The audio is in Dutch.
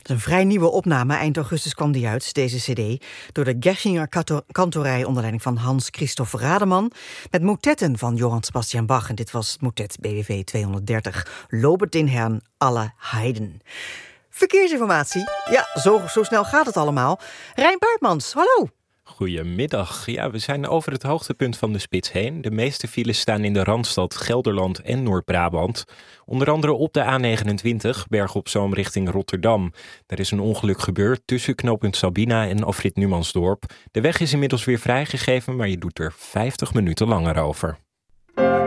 Het is een vrij nieuwe opname. Eind augustus kwam die uit, deze cd, door de Gechinger Kantorij onder leiding van Hans Christoph Rademan, met motetten van Johann Sebastian Bach. En dit was het motet BWV 230, Lobet den Herrn alle Heiden. Verkeersinformatie. Ja, zo snel gaat het allemaal. Rijn Paardmans, hallo. Goedemiddag. Ja, we zijn over het hoogtepunt van de spits heen. De meeste files staan in de Randstad, Gelderland en Noord-Brabant. Onder andere op de A29, Berg op Zoom richting Rotterdam. Er is een ongeluk gebeurd tussen knooppunt Sabina en afrit Numansdorp. De weg is inmiddels weer vrijgegeven, maar je doet er 50 minuten langer over.